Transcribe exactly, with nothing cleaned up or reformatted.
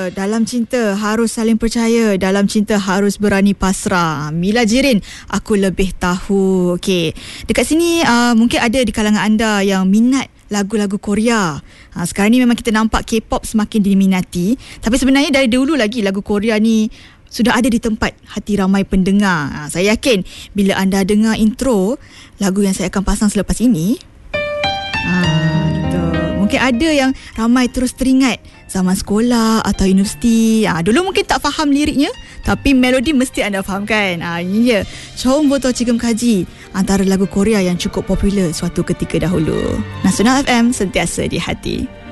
dalam cinta harus saling percaya, dalam cinta harus berani pasrah. Mila Jirin, Aku Lebih Tahu. Okey, dekat sini uh, mungkin ada di kalangan anda yang minat lagu-lagu Korea. Ha, sekarang ni memang kita nampak K-pop semakin diminati, tapi sebenarnya dari dulu lagi lagu Korea ni sudah ada di tempat hati ramai pendengar. Ha, saya yakin bila anda dengar intro lagu yang saya akan pasang selepas ini, ha, gitu. Mungkin ada yang ramai terus teringat zaman sekolah atau universiti. Ha, dulu mungkin tak faham liriknya, tapi melodi mesti anda faham kan. Ha, ini dia Chom Botol Cigem Kaji, antara lagu Korea yang cukup popular suatu ketika dahulu. Nasional F M, sentiasa di hati.